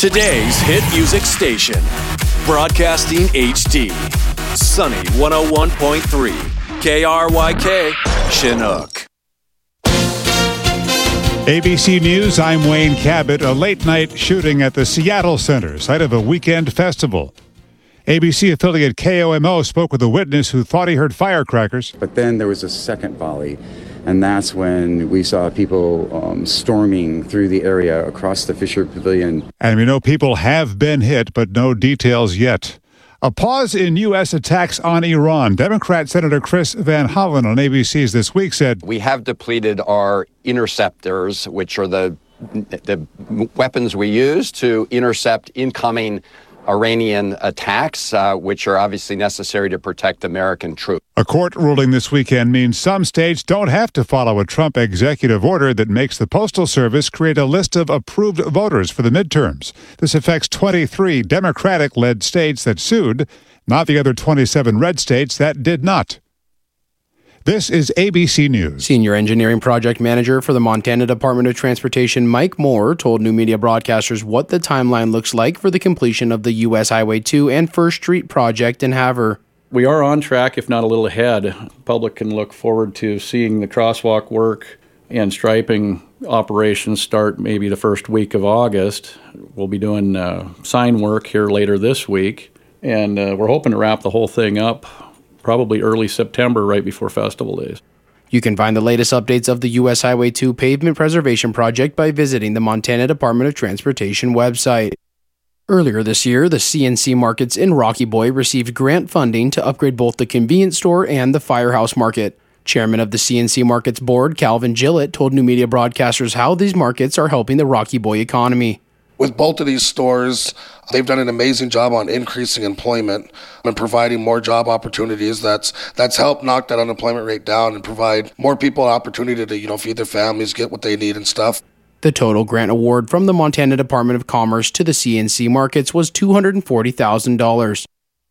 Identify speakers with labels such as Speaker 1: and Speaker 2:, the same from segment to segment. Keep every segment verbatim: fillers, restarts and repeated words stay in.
Speaker 1: Today's hit music station. Broadcasting H D. Sunny one oh one point three. K R Y K, Chinook.
Speaker 2: A B C News, I'm Wayne Cabot. A late-night shooting at the Seattle Center, site of a weekend festival. A B C affiliate K O M O spoke with a witness who thought he heard firecrackers.
Speaker 3: But then there was a second volley, and that's when we saw people um, storming through the area across the Fisher Pavilion.
Speaker 2: And we know people have been hit, but no details yet. A pause in U S attacks on Iran. Democrat Senator Chris Van Hollen on A B C's This Week said,
Speaker 4: "We have depleted our interceptors, which are the the weapons we use to intercept incoming Iranian attacks, uh, which are obviously necessary to protect American troops."
Speaker 2: A court ruling this weekend means some states don't have to follow a Trump executive order that makes the Postal Service create a list of approved voters for the midterms. This affects twenty-three Democratic-led states that sued, not the other twenty-seven red states that did not. This is A B C News.
Speaker 5: Senior Engineering Project Manager for the Montana Department of Transportation, Mike Moore, told New Media Broadcasters what the timeline looks like for the completion of the U S Highway two and First Street project in Havre.
Speaker 6: We are on track, if not a little ahead. The public can look forward to seeing the crosswalk work and striping operations start maybe the first week of August. We'll be doing uh, sign work here later this week, and uh, we're hoping to wrap the whole thing up probably early September, right before Festival Days.
Speaker 5: You can find the latest updates of the U S Highway two pavement preservation project by visiting the Montana Department of Transportation website. Earlier this year, the C N C Markets in Rocky Boy received grant funding to upgrade both the convenience store and the Firehouse Market. Chairman of the C N C Markets board, Calvin Gillett, told New Media Broadcasters how these markets are helping the Rocky Boy economy.
Speaker 7: With both of these stores, they've done an amazing job on increasing employment and providing more job opportunities. That's that's helped knock that unemployment rate down and provide more people an opportunity to, you know, feed their families, get what they need and stuff.
Speaker 5: The total grant award from the Montana Department of Commerce to the C N C Markets was two hundred forty thousand dollars.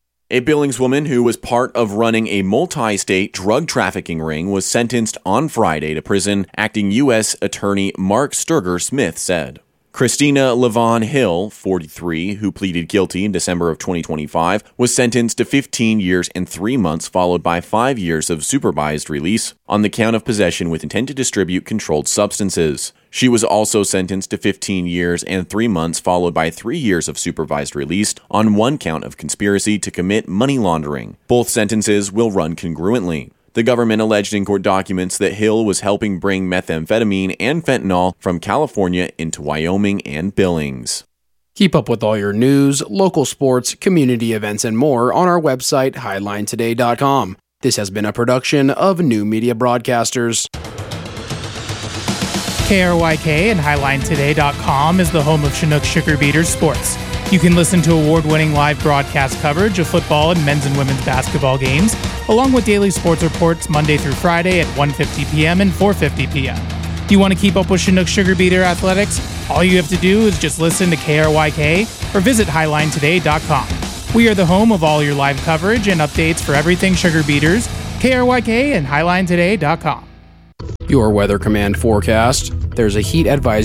Speaker 8: A Billings woman who was part of running a multi-state drug trafficking ring was sentenced on Friday to prison, acting U S Attorney Mark Sturger Smith said. Christina Levon Hill, forty-three, who pleaded guilty in December of twenty twenty-five, was sentenced to fifteen years and three months, followed by five years of supervised release on the count of possession with intent to distribute controlled substances. She was also sentenced to fifteen years and three months, followed by three years of supervised release on one count of conspiracy to commit money laundering. Both sentences will run congruently. The government alleged in court documents that Hill was helping bring methamphetamine and fentanyl from California into Wyoming and Billings.
Speaker 5: Keep up with all your news, local sports, community events, and more on our website, highline today dot com. This has been a production of New Media Broadcasters.
Speaker 9: K R Y K and highline today dot com is the home of Chinook Sugar Beaters Sports. You can listen to award-winning live broadcast coverage of football and men's and women's basketball games, along with daily sports reports Monday through Friday at one fifty p.m. and four fifty p.m. You want to keep up with Chinook Sugar Beater athletics? All you have to do is just listen to K R Y K or visit highline today dot com. We are the home of all your live coverage and updates for everything Sugar Beaters, K R Y K and highline today dot com.
Speaker 5: Your Weather Command forecast. There's a heat advisory